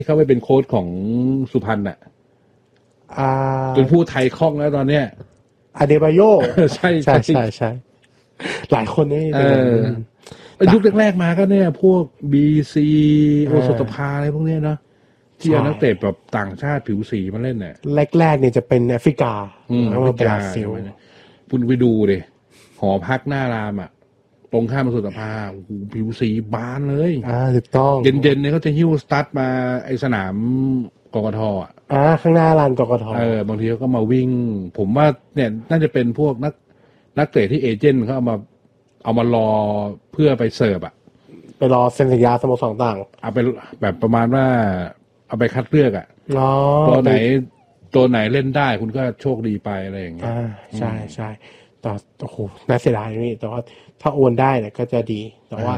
เข้าไปเป็นโค้ชของสุพรรณอ่ะจนพูดไทยคล่องแล้วตอนเนี้ยอเดบาโยใช่หลายคนนี่ยุคแรกๆมาก็เนี่ยพวกบีซีโอสถภาอะไรพวกเนี้ยเนาะที่เอานักเตะแบบต่างชาติผิวสีมาเล่นเนี่ยแรกๆเนี่ยจะเป็นแอฟริกาแล้วก็บราซิลคุณไปดูดิหอพักหน้ารามอ่ะตรงข้ามโอสถภาโอ้โหผิวสีบานเลยถูกต้องเย็นๆเนี่ยเขาจะหิ้วสตาร์ทมาไอ้สนามกกทอ่ะข้างหน้าลานกกทบางทีเขาก็มาวิ่งผมว่าเนี่ยน่าจะเป็นพวกนักเตะที่เอเจนต์เขาเอามารอเพื่อไปเสิร์ฟอ่ะไปรอเซ็นสัญญาสโมสรต่างเอาไปแบบประมาณว่าเอาไปคัดเลือกอ่ะตัวไหนเล่นได้คุณก็โชคดีไปอะไรอย่างเงี้ยใช่แต่โอ้โหน่าเสียดายนี่แต่ว่าถ้าโอนได้เนี่ยก็จะดีแต่ว่า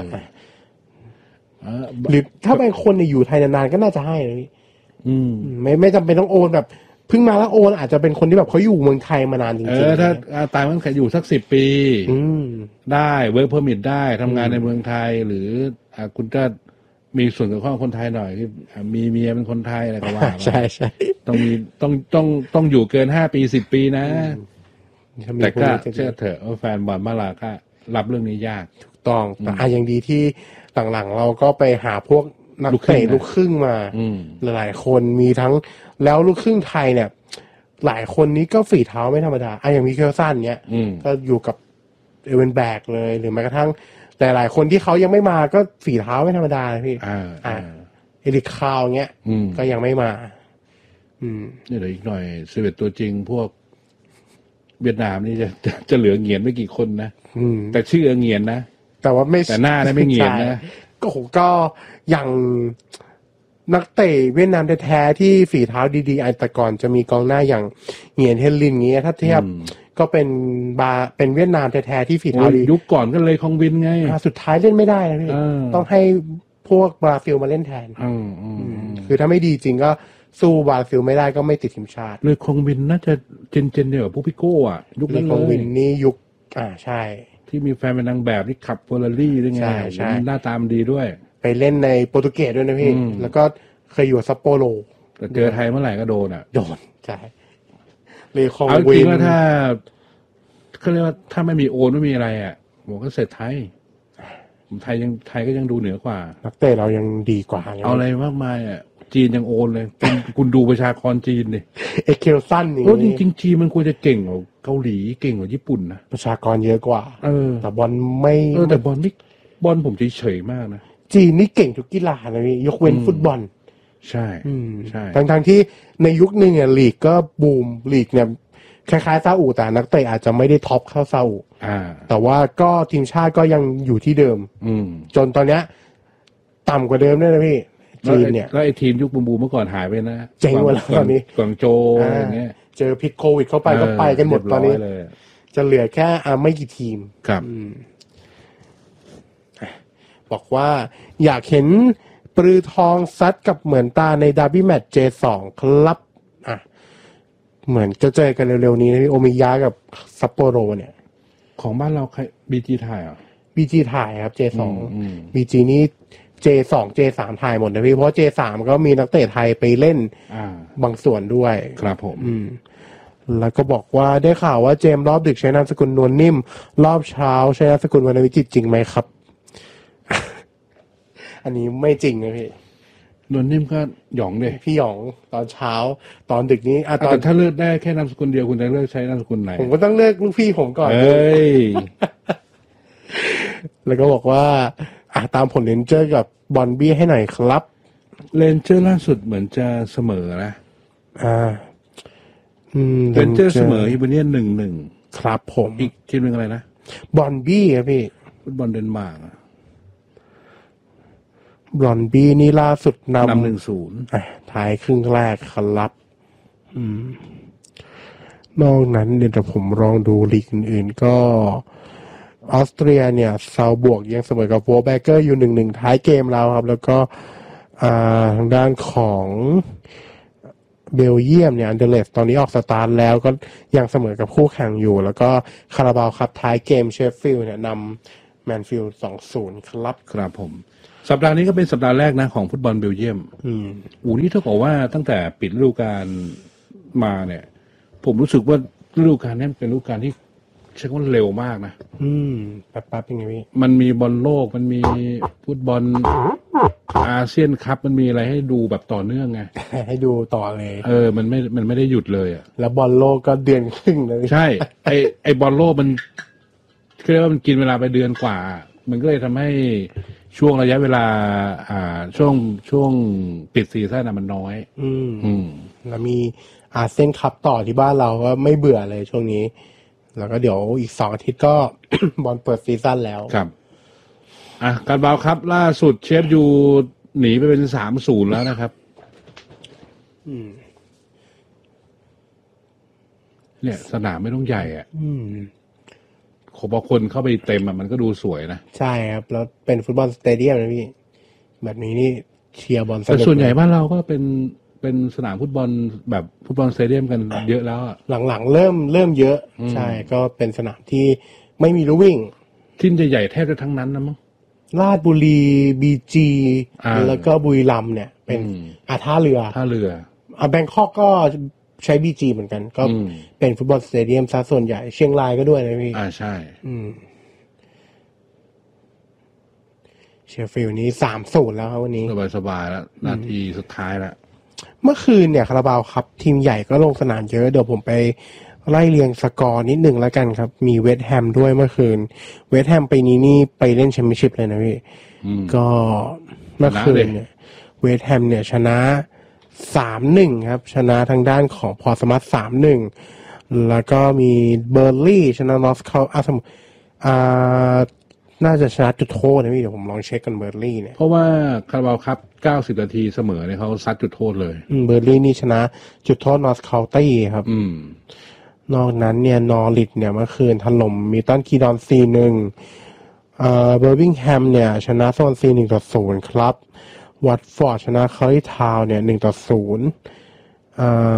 หรือถ้าเป็นคนอยู่ไทยนานๆก็น่าจะให้นะพี่ไม่จำเป็นต้องโอนแบบเพิ่งมาแล้วโอนอาจจะเป็นคนที่แบบเขาอยู่เมืองไทยมานานจริงๆถ้าตายมันแค่อยู่สัก10 ปีได้เวิร์กเพอร์มิทได้ทำงานในเมืองไทยหรือคุณก็มีส่วนเกี่ยวข้องคนไทยหน่อยที่มีเมียเป็นคนไทยอะไรก็ว่าใช่ต้องอยู่เกิน5 ปี10 ปีนะแต่ก็เชื่อเถอะว่าแฟนบอลบ้านเราก็รับเรื่องนี้ยากถูกต้องแต่อย่างดีที่หลังๆเราก็ไปหาพวกนักเตะลูกครึ่งมาหลายคนมีทั้งแล้วลูกครึ่งไทยเนี่ยหลายคนนี้ก็ฝีเท้าไม่ธรรมดาอย่างมิเคลสันเนี้ยก็อยู่กับเอเวนแบกเลยหรือแม้กระทั่งแต่หลายคนที่เขายังไม่มาก็ฝีเท้าไม่ธรรมดาพี่เอริคคาวเงี้ยก็ยังไม่มานี่เดี๋ยวอีกหน่อย11ตัวจริงพวกเวียดนามนี่จะเหลือเหงียนไม่กี่คนนะแต่ชื่อเหงียนนะแต่ว่าไม่แต่หน้าไม่เหงียนนะก็อย่างนักเตะเวียดนามแท้ๆที่ฝีเท้าดีๆแต่ก่อนจะมีกองหน้าอย่างเหงียนเฮลินเงี้ยถ้าเทียบก็เป็นเวียดนามแท้ๆที่ฝีเท้าดียุคก่อนก็เลยคองวินไงสุดท้ายเล่นไม่ได้นะพี่ต้องให้พวกบราซิลมาเล่นแทนคือถ้าไม่ดีจริงก็สู้บราซิลไม่ได้ก็ไม่ติดทีมชาติเลยคองวินน่าจะเจนเดียวกับพวกพี่โก้อ่ะยุคนั้นเลยคองวินนี่ยุคใช่ที่มีแฟนเป็นนางแบบที่ขับเฟอร์รารี่ด้วยไงใช่หน้าตามดีด้วยไปเล่นในโปรตุเกสด้วยนะพี่แล้วก็เคยอยู่ซัปโปโรแต่เจอไทยเมื่อไหร่ก็โดนโดนใช่เลยคองวินเอาจริงว่าถ้าเขาเรียกว่าถ้าไม่มีโอนไม่มีอะไรผมก็เสร็จไทยก็ยังดูเหนือกว่านักเตะเรายังดีกว่าเอาอะไรมากมายจีนยังโอนเลยคุณดูประชากรจีนดิเอเคลซันนี่จริงๆจีนมันควรจะเก่งกว่าเกาหลีเก่งกว่าญี่ปุ่นนะประชากรเยอะกว่าแต่บอลไม่แต่บอลผมเฉยๆมากนะจีนนี่เก่งทุกกีฬาเลยยกเว้นฟุตบอลใช่ใช่ทั้งที่ในยุคนึงลีกก็บูมลีกเนี่ยคล้ายๆซาอุแต่นักเตะอาจจะไม่ได้ท็อปเข้าซาอุแต่ว่าก็ทีมชาติก็ยังอยู่ที่เดิมจนตอนเนี้ยต่ำกว่าเดิมด้วยนะพี่จีนเนี่ยแล้วไอ้ทีมยุคบูมเมื่อก่อนหายไปนะเจ๊งหมดแล้วตอนนี้กวางโจวอย่างเงี้ยเจอพิษโควิดเข้าไปก็ไปกันหมดตอนนี้จะเหลือแค่ไม่กี่ทีมครับบอกว่าอยากเห็นปรือทองซัดกับเหมือนตาในดาร์บี้แมตช์ J2 ครับเหมือนจะเจอกันเร็วๆนี้นะพี่โอมิยะกับซัปโปโรเนี่ยของบ้านเราใครบีจีถ่าย BG ถ่ายครับ J2 BG นี่ J2 J3 ถ่ายหมดนะพี่เพราะ J3 ก็มีนักเตะไทยไปเล่นบางส่วนด้วยครับผมแล้วก็บอกว่าได้ข่าวว่าเจมส์รอบดึกใช้นามสกุลนวลนิ่มรอบเช้าใช้นามสกุลวรรณวิจิตรจริงไหมครับ อันนี้ไม่จริงนะพี่นวลนิ่มก็หยองเลยพี่หยองตอนเช้าตอนดึกนี้ตอนถ้าเลือกได้แค่นามสกุลเดียวคุณจะเลือกใช้นามสกุลไหนผมก็ต้องเลือกลูกพี่ผมก่อนแล้วก็บอกว่าตามผลเรนเจอร์กับบอนบี้ให้หน่อยครับเรนเจอร์ล่าสุดเหมือนจะเสมอนะเรนเจอร์เสมอฮิบูเนียน 1-1 ครับผมอีกทีมนึงอะไรนะบอนบี้ครับพี่ฟุตบอลเดนมาร์กบอนบี้นี่ล่าสุดนำ 1-0 ท้ายครึ่งแรกครับนอกนั้นเดี๋ยวผมลองดูลีกอื่นๆก็ออสเตรียเนี่ยเซาบวกยังเสมอกับโวลแบเกอร์อยู่ 1-1 ท้ายเกมแล้วครับแล้วก็ทางด้านของเบลเยียมเนี่ยอันเดอร์เลสตอนนี้ออกสตาร์ทแล้วก็ยังเสมอกับคู่แข่งอยู่แล้วก็คาราบาวครับท้ายเกมเชฟฟิลด์เนี่ยนำแมนฟิลด์ 2-0 ครับครับผมสัปดาห์นี้ก็เป็นสัปดาห์แรกนะของฟุตบอลเบลเยียมนี่เท่ากับว่าตั้งแต่ปิดฤดูกาลมาเนี่ย ผมรู้สึกว่าฤดูกาลนี้เป็นฤดูกาลที่ใช้คำว่าเร็วมากนะแป๊บๆเป็นไงพี่มันมีบอลโลกมันมีฟุตบอลอาเซียนคัพมันมีอะไรให้ดูแบบต่อเนื่องไงให้ดูต่อเลยมันไม่ได้หยุดเลยอ่ะแล้วบอลโลกก็เดือนครึ่งเลยใช่ไอบอลโลกมันเรียกว่ามันกินเวลาไปเดือนกว่ามันก็เลยทำให้ช่วงระยะเวลาช่วงปิดซีซั่นมันน้อยแล้วมีอาเซียนคัพต่อที่บ้านเราก็ไม่เบื่อเลยช่วงนี้แล้วก็เดี๋ยวอีก2 อาทิตย์ก็ บอลเปิดซีซั่นแล้วครับการบาวครับล่าสุดเชฟยูหนีไปเป็น3-0แล้วนะครับเนี่ยสนามไม่ต้องใหญ่อ่ะพอคนเข้าไปเต็มมันก็ดูสวยนะใช่ครับแล้วเป็นฟุตบอลสเตเดียมนะพี่แบบนี้นี่เชียร์บอลแต่ส่วนใหญ่บ้านเราก็เป็นสนามฟุตบอลแบบฟุตบอลสเตเดียมกันเยอะแล้วอ่ะหลังๆเริ่มเยอะใช่ก็เป็นสนามที่ไม่มีลู่วิ่งที่ใหญ่แทบจะทั้งนั้นนะมั้งราชบุรีBGแล้วก็บุรีรัมย์เนี่ยเป็นท่าเรือแบงคอกก็ใช้ BG เหมือนกันก็เป็นฟุตบอลสเตเดียมซะส่วนใหญ่เชียงรายก็ด้วยนะพี่ใช่เชฟฟิลด์นี้3-0แล้วครับวันนี้สบายแล้วนาทีสุดท้ายแล้วเมื่อคืนเนี่ยคาราบาวครับทีมใหญ่ก็ลงสนามเยอะเดี๋ยวผมไปไล่เรียงสกอร์นิดหนึ่งแล้วกันครับมีเวสต์แฮมด้วยเมื่อคืนเวสต์แฮมไปนี้นี่ไปเล่นแชมเปี้ยนชิพเลยนะพี่ก็เมื่อคืนเนี่ยเวสต์แฮมเนี่ยชนะ3-1ครับชนะทางด้านของพอร์ตสมัธ 3-1 แล้วก็มีเบอร์ลี่ชนะนอร์ทเขาน่าจะชนะจุดโทษนะพี่เดี๋ยวผมลองเช็คกันเบอร์ลี่เนี่ยเพราะว่าคาราบาวครับ90 นาทีเสมอเนี่ยเขาซัดจุดโทษเลยเบอร์ลี่นี่ชนะจุดโทษนอร์ทเคานตี้ครับนอกนั้นเนี่ยนอริทเนี่ยเมื่อคืนถล่มมิลตันคีดอน 4-1เบอร์มิงแฮมเนี่ยชนะโซนซี 1-0 ครับวัตฟอร์ดชนะคาริทาวน์เนี่ย1-0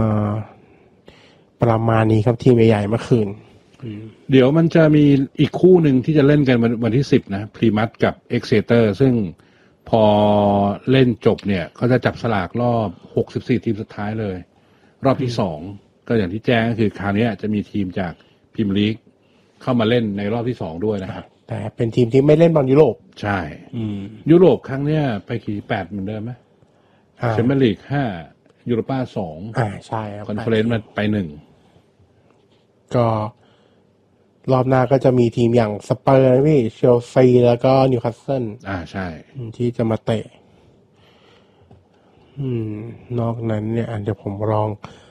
ประมาณนี้ครับทีมใหญ่ๆเมื่อคืนเดี๋ยวมันจะมีอีกคู่หนึ่งที่จะเล่นกันวันที่10นะพรีมัตกับเอ็กเซเตอร์ซึ่งพอเล่นจบเนี่ยเขาจะจับสลากรอบ64ทีมสุดท้ายเลยรอบที่2ก็อย่างที่แจ้งก็คือคราวนี้จะมีทีมจากพรีเมียร์ลีกเข้ามาเล่นในรอบที่2ด้วยนะครับแต่เป็นทีมที่ไม่เล่นบอลยุโรปใช่ยุโรปครั้งเนี้ยไปกี่8เหมือนเดิมไหมแชมเปี้ยนลีก5ยูโรป้า2 ใช่ครับคอนเฟอเรนซ์มาไป1 ก็รอบหน้าก็จะมีทีมอย่างสเปอร์นะพี่เชลซีแล้วก็นิวคาสเซิลใช่ที่จะมาเตะนอกนั้นเนี่ยเดี๋ยวผมลอง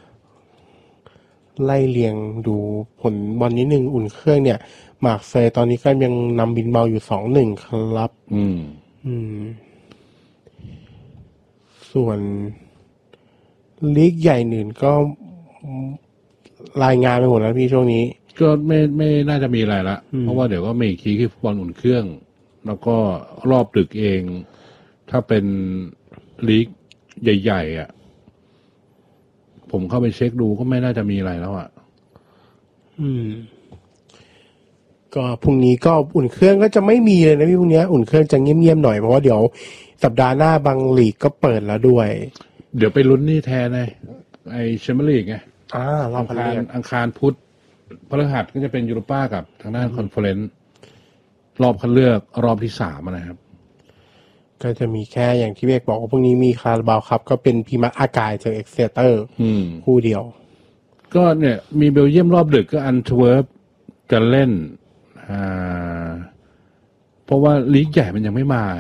ไล่เรียงดูผลบอลนิดนึงอุ่นเครื่องเนี่ยมาร์เซย์ตอนนี้ก็ยังนำบินเบาอยู่ 2-1 ครับส่วนลีกใหญ่อื่นก็รายงานไปหมดแล้วพี่ช่วงนี้ก็ไม่น่าจะมีอะไรละเพราะว่าเดี๋ยวก็มีอีกทีที่ฟุตบอลอุ่นเครื่องแล้วก็รอบดึกเองถ้าเป็นลีกใหญ่ๆผมเข้าไปเช็คดูก็ไม่น่าจะมีอะไรแล้วก็พรุ่งนี้ก็อุ่นเครื่องก็จะไม่มีเลยนะพี่พรุ่งนี้อุ่นเครื่องจะเงียบๆหน่อยเพราะว่าเดี๋ยวสัปดาห์หน้าบางลีกก็เปิดแล้วด้วยเดี๋ยวไปลุ้นนี่แทนไอแชมเปี้ยนลีกไงรอบอังคารพุธพฤหัสก็จะเป็นยูโรป้ากับทางด้านคอนเฟอเรนซ์รอบคัดเลือกรอบที่3นะครับก็จะมีแค่อย่างที่เบกบอกว่าพรุ่งนี้มีคาราบาวครับก็เป็นพิมัตอากายเจอเอ็กเซเตอร์คู่เดียวก็เนี่ยมีเบลเยียมรอบดึกก็อันทเวิร์ปจะเล่นเพราะว่าลีกใหญ่มันยังไม่มา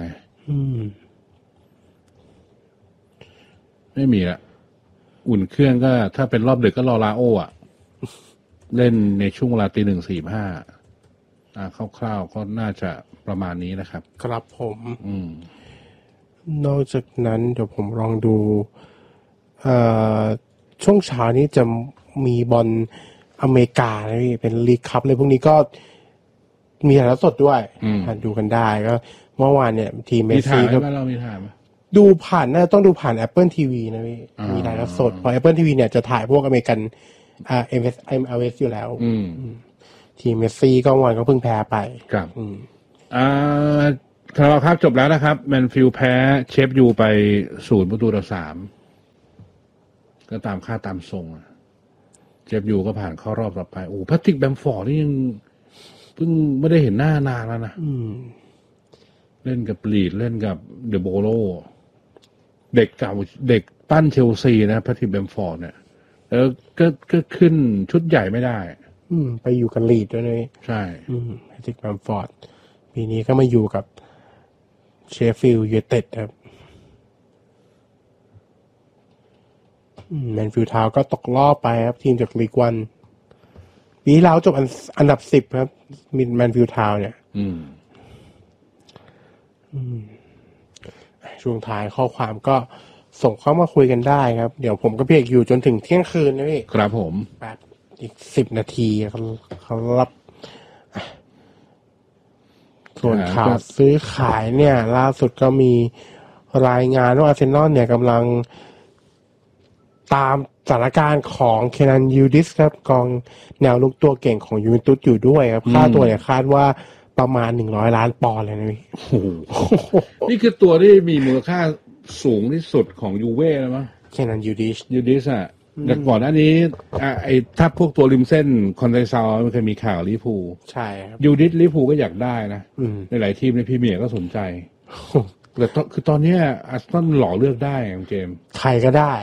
ไม่มีละอุ่นเครื่องก็ถ้าเป็นรอบดึกก็รอลาโอเล่นในช่วงเวลา 01:45 คร่าวๆก็น่าจะประมาณนี้นะครับครับผมนอกจากนั้นเดี๋ยวผมลองดูช่วงเช้านี้จะมีบอลอเมริกานะพี่เป็นลีกคัพเลยพวกนี้ก็มีถ่ายทอดสดด้วยดูกันได้ก็เมื่อวานเนี่ยทีมเมสซี่ก็เรามีถ่ายไหมดูผ่านต้องดูผ่าน Apple TV นะพี่มีถ่ายทอดสดเพราะ Apple TV เนี่ยจะถ่ายพวกอเมริกันMLS อยู่แล้วทีมเมสซี่ก็วันก็เพิ่งแพ้ไปครับคาราบาวครับจบแล้วนะครับแมนฟิลด์แพ้เชฟยูไป0-3ก็ตามค่าตามทรงเชฟยูก็ผ่านเข้ารอบต่อไปโอ้แพทริกแบมฟอร์ดนี่ยังเพิ่งไม่ได้เห็นหน้านานแล้วนะเล่นกับลีดเล่นกับเดอะโบโลเด็กเก่าเด็กปั้นเชลซีนะแพทริกแบมฟอร์ดเนี่ยแล้วก็ขึ้นชุดใหญ่ไม่ได้ไปอยู่กับลีดด้วยเลยใช่แพทริกแบมฟอร์ดปีนี้ก็มาอยู่กับเชฟฟิลด์ยูไนเต็ดครับแมนฟิลด์ทาวน์ก็ตกรอบไปครับทีมจากลีกวันปีที่แล้วจบอันดับ10ครับแมนฟิลด์ทาวน์เนี่ยช่วงท้ายข้อความก็ส่งเข้ามาคุยกันได้ครับเดี๋ยวผมก็เพียกอยู่จนถึงเที่ยงคืนนะพี่ครับผมแบบอีก10 นาทีเขารับส่วนข่าวซื้อขายเนี่ยล่าสุดก็มีรายงานว่าอาร์เซนอลเนี่ยกำลังตามสถานการณ์ของเคนันยูดิสครับกองแนวลุกตัวเก่งของยูเวนตุสอยู่ด้วยครับค่าตัวเนี่ยคาดว่าประมาณ100 ล้านปอนด์เลยนะพี่นี่คือตัวที่มีมูลค่าสูงที่สุดของยูเว่แล้วมั้งเคนันยูดิสแต่ก่อนหน้านี้ไอ้ถ้าพวกตัวริมเส้นคอนไดซาวมันเคยมีข่าวลิเวอร์พูลใช่ครับยูดิสลิเวอร์พูลก็อยากได้นะในหลายทีมในพรีเมียร์ก็สนใจแต่คือตอนนี้อาร์เซนอลหล่อเลือกได้เกมใครก็ได้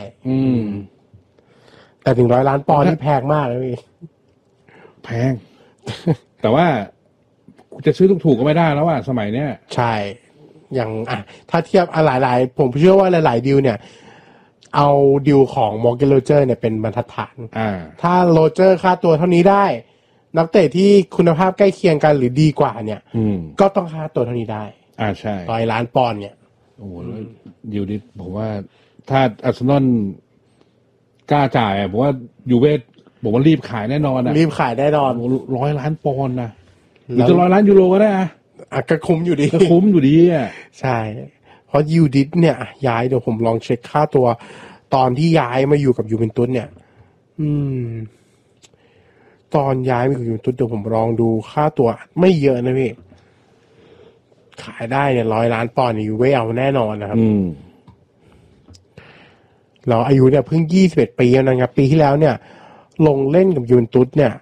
แต่100 ล้านปอนด์นี่แพงมากเลยพี่แพงแต่ว่าจะซื้อถูกๆก็ไม่ได้แล้วสมัยเนี้ยใช่อย่างถ้าเทียบหลายๆผมเชื่อว่าหลายๆดีลเนี่ยเอาดีลของมอร์แกนโรเจอร์เนี่ยเป็นบรรทัดฐานถ้าโรเจอร์ค่าตัวเท่านี้ได้นักเตะที่คุณภาพใกล้เคียงกันหรือดีกว่าเนี่ยก็ต้องค่าตัวเท่านี้ได้ใช่ 100 ล้านปอนด์เนี่ยโอ้โหดีลนี้ผมว่าถ้าอาร์เซนอลกล้าจ่ายผมว่ายูเว่ผมว่ารีบขายแน่นอนรีบขายแน่นอน 100 ล้านปอนด์นะหรือจะ100 ล้านยูโรก็ได้ก็คุ้มอยู่ดีใช่เพราะยูดิสเนี่ยย้ายเดี๋ยวผมลองเช็คค่าตัวตอนที่ย้ายมาอยู่กับยูเวนตุสเนี่ยตอนย้ายมาอยู่ยูเวนตุสเดี๋ยวผมลองดูค่าตัวไม่เยอะนะพี่ขายได้เนี่ย100 ล้านปอนด์ยูเว่เอาแน่นอนนะครับเราอายุเนี่ยเพิ่ง21 ปีแล้วนะครับปีที่แล้วเนี่ยลงเล่นกับยูเวนตุสเนี่ย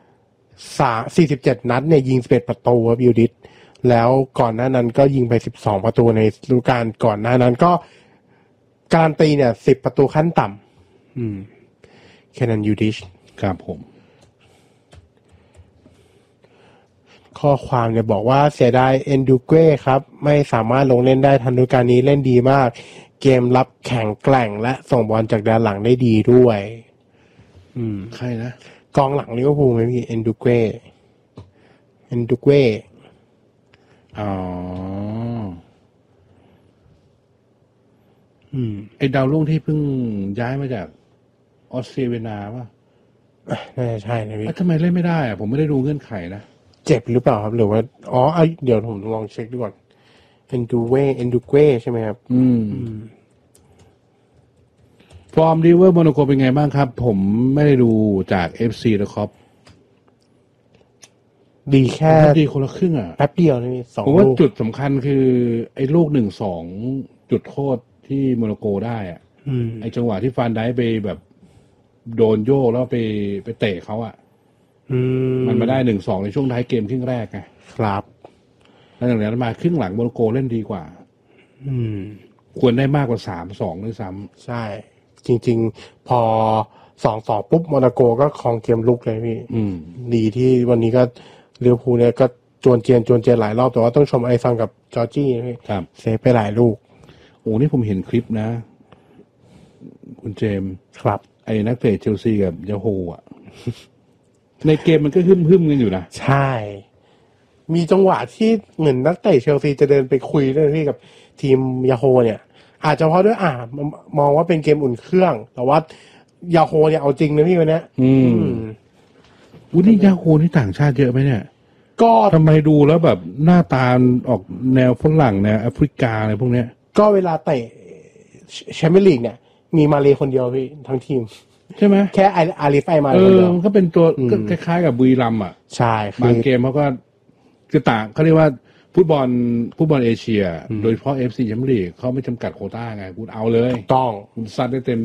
47 นัดเนี่ยยิง11 ประตูครับยูดิสแล้วก่อนหน้านั้นก็ยิงไป12 ประตูในฤดูกาลก่อนหน้านั้นก็การันตีเนี่ย10 ประตูขั้นต่ำแค่นั้นยูดิสครับผมข้อความเนี่ยบอกว่าเสียดายเอนดูเก้ครับไม่สามารถลงเล่นได้ทันฤดูกาลนี้เล่นดีมากเกมรับแข็งแกร่งและส่งบอลจากด้านหลังได้ดีด้วยใครนะกองหลังลิเวอร์พูลไหมพี่เอนดูเก้ไอ้ดาวรุ่งที่เพิ่งย้ายมาจากออสเตรเลียป่ะน่าจะใช่นะพี่ทำไมเล่นไม่ได้ผมไม่ได้ดูเงื่อนไขนะเจ็บหรือเปล่าครับหรือว่าเดี๋ยวผมลองเช็คดูก่อนเอนดูเก้ใช่ไหมครับฟอร์มลิเวอร์โมนาโกเป็นไงบ้างครับผมไม่ได้ดูจาก FC นะครับดีแค่ดีคนละครึ่งแป๊บเดียวนี่2 ผมว่าจุดสำคัญคือไอ้ลูก 1-2 จุดโทษที่โมนาโกได้ไอ้จังหวะที่ฟานไดไปแบบโดนโยกแล้วไปเตะเขามันมาได้ 1-2 ในช่วงท้ายเกมครึ่งแรกไงครับแล้วหลังจากนั้นมาครึ่งหลังโมนาโกเล่นดีกว่าควรได้มากกว่า 3-2 ด้วยซ้ำใช่จริงๆพอ 2-2 ปุ๊บโมนาโกก็ครองเกมลุกเลยพี่ดีที่วันนี้ก็ลิเวอร์พูลเนี่ยก็จวนเจียนหลายรอบแต่ว่าต้องชมไอซังกับจอร์จี้พี่เซฟไปหลายลูกโอ้นี่ผมเห็นคลิปนะคุณเจมส์ครับไอ้นักเตะเชลซีกับยาโฮในเกมมันก็หึ่มกันอยู่นะใช่มีจังหวะที่เหมือนนักเตะเชลซีจะเดินไปคุยด้วยพี่กับทีมยาโฮเนี่ยอาจจะเพราะด้วยมองว่าเป็นเกมอุ่นเครื่องแต่ว่ายาโฮเนี่ยเอาจริงนะพี่วันนี้นี่ยาโฮนี่ต่างชาติเยอะไหมเนี่ยก็ทำไมดูแล้วแบบหน้าตาออกแนวฝรั่งแนวแอฟริกาอะไรพวกเนี้ยก็เวลาเตะแชมเปี้ยนลีกเนี่ยมีมาเลคนเดียวพี่ทั้งทีมใช่ไหมแค่อาลีไฟมาคนเดียวมันก็เป็นตัวคล้ายๆกับบุรีรัมย์ใช่บางเกมเขาก็คือต่างเขาเรียกว่าฝฟุตบอลเอเชียโดยเฉพาะ FC แชมเปี้ยนลีกเขาไม่จำกัดโควต้าไงคุณเอาเลยต้องคุณซัดได้เต็ม